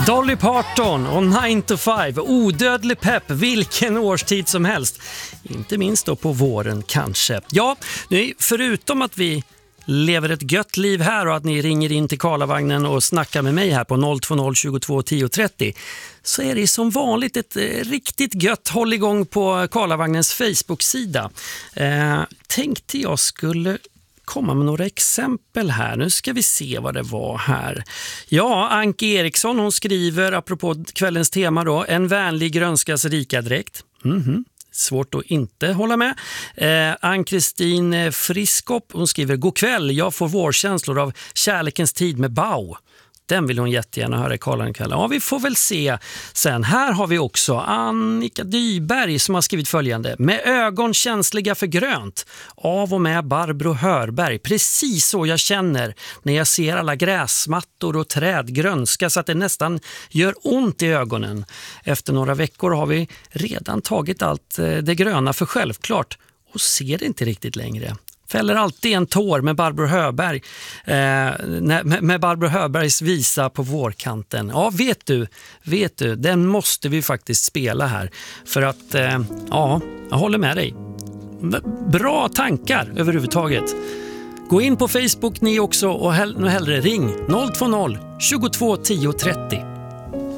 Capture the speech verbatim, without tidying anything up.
Dolly Parton och nine to five, odödlig pepp vilken årstid som helst. Inte minst då på våren kanske. Ja, förutom att vi lever ett gött liv här och att ni ringer in till Karlavagnen och snackar med mig här på noll två noll tjugotvå tio trettio, så är det som vanligt ett riktigt gött håll igång på Karlavagnens Facebook-sida. Eh, tänkte jag skulle komma med några exempel här. Nu ska vi se vad det var här. Ja, Anke Eriksson, hon skriver apropå kvällens tema då, en vänlig grönskas rikadräkt. Mhm. Svårt att inte hålla med. Eh, Ann-Kristin Friskop, hon skriver: god kväll, jag får vårkänslor av kärlekens tid med Bau. Den vill hon jättegärna höra i Karlan kväll. Ja, vi får väl se sen. Här har vi också Annika Dyberg som har skrivit följande: med ögon känsliga för grönt, av och med Barbro Hörberg. Precis så jag känner när jag ser alla gräsmattor och träd grönska så att det nästan gör ont i ögonen. Efter några veckor har vi redan tagit allt det gröna för självklart och ser det inte riktigt längre. Fäller alltid en tår med Barbro Hörberg eh, med, med Barbro Hörbergs visa på vårkanten. Ja, vet du, vet du, den måste vi faktiskt spela här för att, eh, ja, jag håller med dig. Bra tankar överhuvudtaget. Gå in på Facebook ni också och hell- hellre ring noll två noll tjugotvå tio trettio.